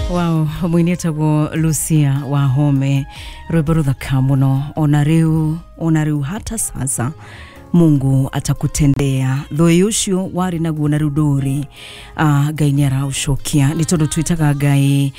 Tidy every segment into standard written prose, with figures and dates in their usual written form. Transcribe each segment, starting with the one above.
Wow, mwinetagwo Lucia Wahome rwimbo ruthaka muno ona riu hata sasa Mungu atakutendea thoi ucio wari naguo na ruduri Ngai ni araucokia ni tondu twitaga Ngai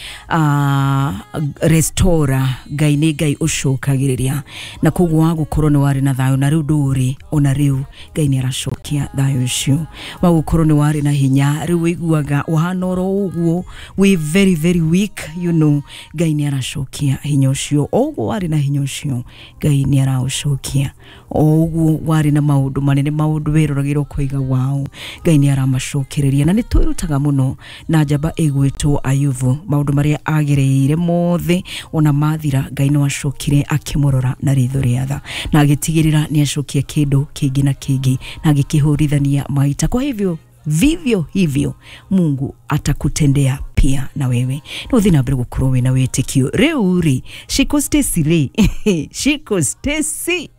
restora Ngai ni Ngai ucokagiriria na kugwa gukorwo ni wari na thayo na ruduri ona riu Ngai ni aracokia thayo ucio wa gukorwo ni wari na hinya riu wiguaga uhanoro uguo we very very weak Ngai ni aracokia hinya ucio oguo wari na hinya ucio Ngai ni araucokia oguo wari na maundu manene maundu wiroragirwo kuiga wao Ngai ni aramacokereria na ni twirutaga muno na njamba igwitwo Ayubu maundu maria agireire mothe ona mathira Ngai no acokire akimurora na ritho riatha na agitigirira ni acokie kindu kingi na kingi na agikihurithania maita kwa vivyo hivyo Mungu atakutendea pia na wewe no thina mbere gukorwo wina witikio riuri Shiko Stacy Shiko Stacy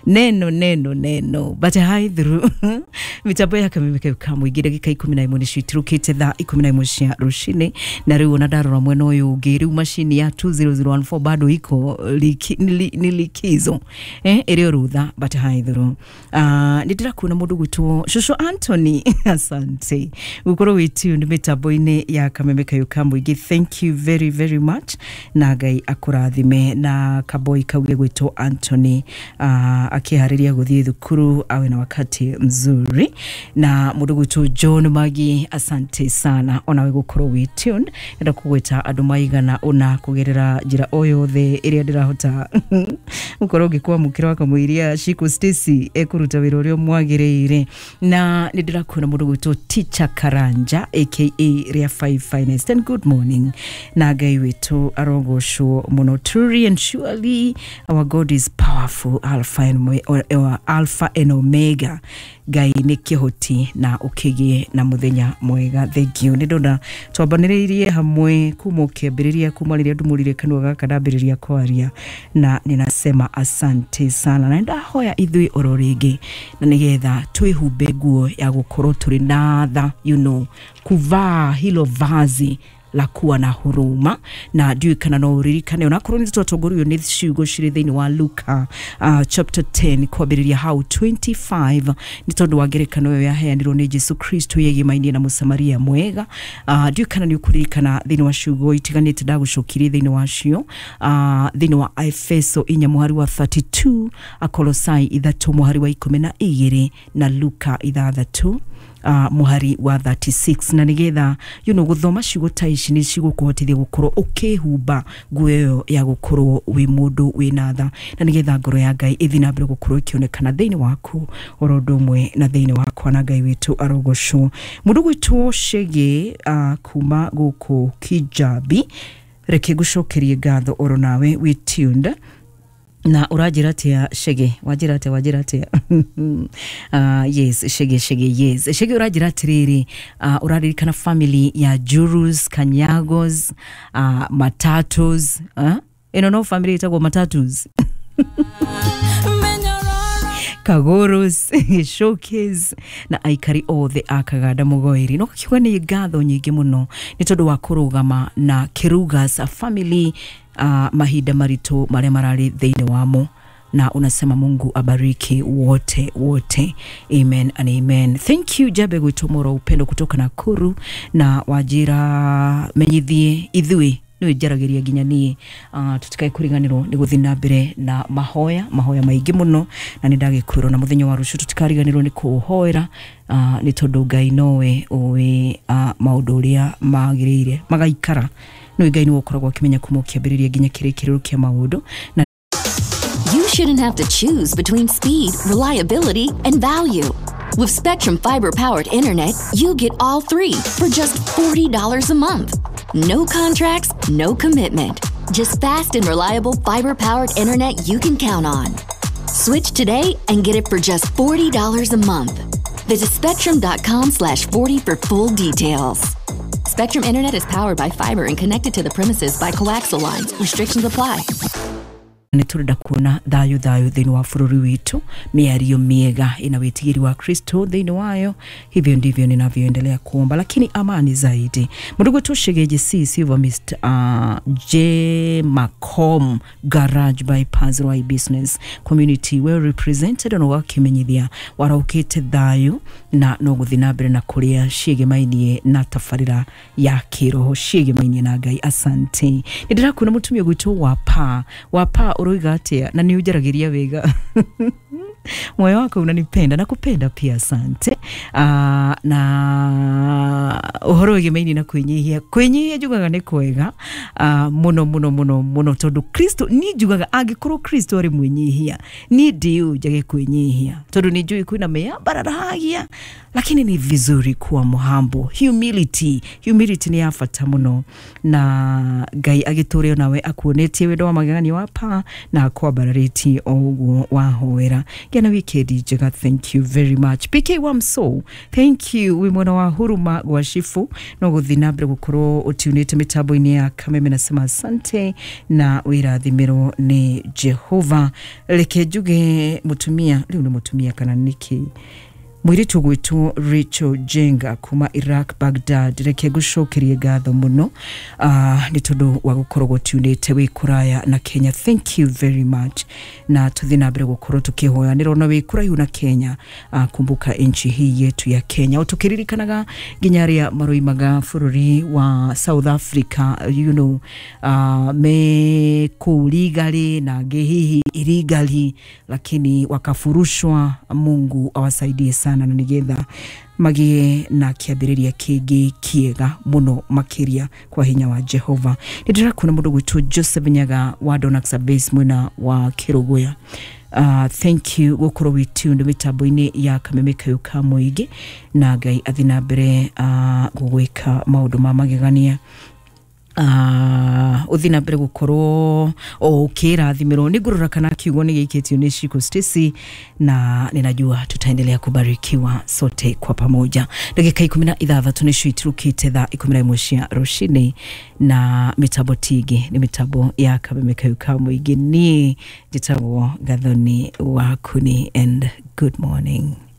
neno but hi through mitambo ya kamimike kamwigire gika 11 ni citirukite tha 11 cia rushine na riu na ndarora mwena uyu ungi riu machine ya 20014 bado iko ni likizo iri rutha but hi through nitira kuna mundu gwitwo Shosho Anthony asante gukorwo wituned mitambo-ini ya kamimike kamwigi thank you very very much na Ngai akurathime na kaboi kauge gwitwo Anthony akihariria guthie thukuru awe na wakati mzuri na mundu gwitu John Magi asante sana ona we gukorwo we tuned enda kugweta andu maigana ona kugerera njira oyothe iria ndirahota gukorwo ngikwa mukira wa kamwiria Shiko Stacy ekuruta wira urio mwagireire na ndirakuna mundu gwitu Teacher Karanja aka Ria 5 Finest and good morning na Ngai witu arogocwo muno truly and surely our God is powerful Alpha and Omega Ngai ni kihoti na ukigie na muthenya mwega thank you ndona twambaniririe hamwe kumukembiriria kumariria ndumurire kanwa gaka ndambiriria kwaria na ninasema asante sana na ndahoya ithui ororingi na nigetha twihumbe nguo ya gukorwo turi na tha kuvaa hilo vazi la kuwa na huruma na ndiyo kana no uririkane onakorwo ni twatongorio ni ciugo ciri thiini wa Luka chapter 10 kwambiriria how 25 ni tondu wa ngerekano yo yaheanirwo ni Jesu Kristo yegimainie na Musamaria mwega ndiyo kana ni ukuririkana thiini wa ciugo itiganite ndagucokirie thiini wa cio thiini wa Efeso 4 muhari wa 32 Akolosai 3 muhari wa 12 na Luka 6 muhari wa 36 na nigetha guthoma ciugo ta ici ni cigukuhotithia gukorwo ukihumba nguo ya gukorwo wi mundu wina tha na nigetha ngoro ya Ngai ithina mbere gukorwo ikionekana thiini waku orondo mwe na thiini wakwa na Ngai witu arogocwo mundu gwitwo Shege kuma guku Kijabi reke gucokerie ngatho oro nawe we tuned na urajiratia Shege wajiratia yes Shege yes Shege urajiratiriri uraririkana family ya Jurus Kanyagos Matatos no family itagwo Matatos Kagoros Showcase na aikari othe akaganda mugoiri no kiuga ni ngatho nyingi muno ni tondu wa kurugama na Kirugas a family mahinda maritu maria marari thiini wamo na unasema Mungu abariki wote amen and amen thank you Jabe gwitumoro upendo kutoka Nakuru na wajira menyithie ithui no jaragiria ginya ni tutikae kuriganirwo ni guthina mbere na mahoya maingi muno na ni ndagikwiro na muthenya wa rucio tutikariganirwo ni kuhoera ni tondu Ngai nowe owe maundu uria magirire magaikara no Ngai ni wokoragwo akimenya kumukiambiriria ginya kirikiriro kia maundu na You shouldn't have to choose between speed, reliability, and value. With Spectrum Fiber-powered internet, you get all three for just $40 a month. No contracts, no commitment. Just fast and reliable fiber-powered internet you can count on. Switch today and get it for just $40 a month. Visit spectrum.com/40 for full details. Spectrum Internet is powered by fiber and connected to the premises by coaxial lines. Restrictions apply. Niturida kuona thayo thini wa bururi witu, miario miega ina witigiri wa Kristo thini wayo. Hivyo ndivyo ninavyoendelea kuomba, lakini amani zaidi. Mundugu tushigeje Silver Mr. J. Macom Garage Bypass Rwai Business Community well represented on wakimenyithia waraukite thayo na no guthinabere na kuria shige mainie na tafarira ya kiroho shige mainie na Ngai. Asante. Nidira kuna mutumia gwitu wapa uroiga atia na ni ujaragiria wega. Moyo wako unanipenda na kupenda pia. Asante. Na uhoro wegemaini na kwenyihia jugaga ni kwega muno tondu Kristo ni jugaga agikorwo Kristo ari mwenyihia ni ndiu jage kwenyihia tondu ni jui kwina meambararagia, lakini ni vizuri kuwa muhambo. Humility ni afata muno, na Ngai agitore nawe akuonetie wendo wa magani wapa na akwabarariti oguo wahoera gena wikendi njega. Thank you very much PK Wamso, thank you we mwana wa huruma gwa shifu no guthinabre gukorwo utunite mitambo-ini ya Kameme. Nasema asante na wirathimiro ni Jehova. Reke njuge mutumia riu ni mutumia kana niki mwiritu gwitu Rachel Jenga kuma Iraq Baghdad. Reke gucokerie gatho muno ni tondu wa gukorwo gutunite wi kuraya na Kenya. Thank you very much, na tuthinabere gukorwo tukihoya nirona wi kuraihu na Kenya. Kumbuka nchi hii yetu ya Kenya utukiririkanaga ginyaria maroimaga bururi wa South Africa, you know, me kuligari na gehihi iligali, lakini wakafurushwa. Mungu awasaidie sana na nigetha magie na kiabiriria kingi kiega muno makiria kwa hinya wa Jehova. Nidira kuna mundu gwitu Joseph Nyaga wa Donaxa Base mwena wa Kirogoya. Thank you gukorwo witunde mitambo-ini ya Kameme Kayuka muigi, na Ngai athinabere gugwika maundu ma magegania. Uthinabere gukorwo ukirathimiro ni ngurura kana kiugo ni gikitio ni Shiko Stacy, na ninajua tutaendelea kubarikiwa sote kwa pamoja. Dakika 16 tunishuiturukite thaa 11 cia rushini, na mitabo tigi ni mitabo ya Kameme Kayuka muigi. Ni jitabo Gathoni Wakuni, and good morning.